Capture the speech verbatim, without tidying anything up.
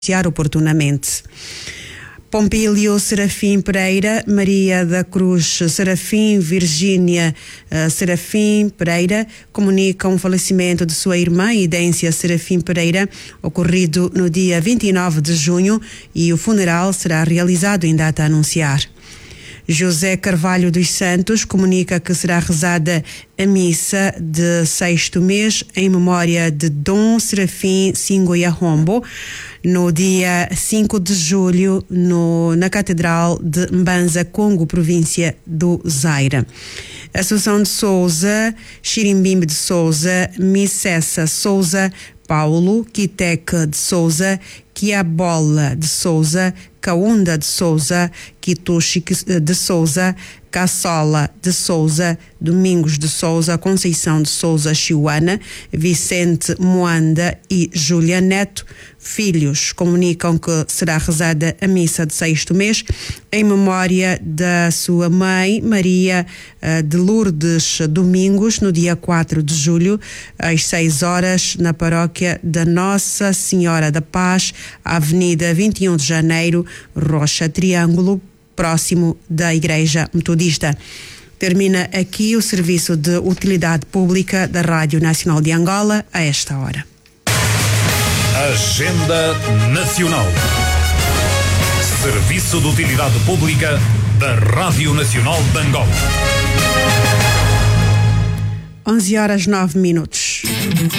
anunciar oportunamente. Pompílio Serafim Pereira, Maria da Cruz Serafim, Virgínia uh, Serafim Pereira comunicam o falecimento de sua irmã Idência Serafim Pereira, ocorrido no dia vinte e nove de junho, e o funeral será realizado em data a anunciar. José Carvalho dos Santos comunica que será rezada a missa de sexto mês em memória de Dom Serafim Singoia Rombo, no dia cinco de julho, no, na Catedral de Mbanza, Congo, província do Zaire. Assunção de Souza, Xirimbimbe de Souza, Missessa Souza, Paulo, Quiteca de Souza, Quiabola de Souza, Caunda de Souza, Quituxi de Souza, Caçola de Souza, Domingos de Souza, Conceição de Souza Chiuana, Vicente Moanda e Júlia Neto, filhos, comunicam que será rezada a missa de sexto mês em memória da sua mãe, Maria de Lourdes Domingos, no dia quatro de julho, às seis horas, na paróquia da Nossa Senhora da Paz, Avenida vinte e um de Janeiro, Rocha Triângulo, próximo da Igreja Metodista. Termina aqui o serviço de utilidade pública da Rádio Nacional de Angola a esta hora. Agenda Nacional. Serviço de utilidade pública da Rádio Nacional de Angola. onze horas nove minutos.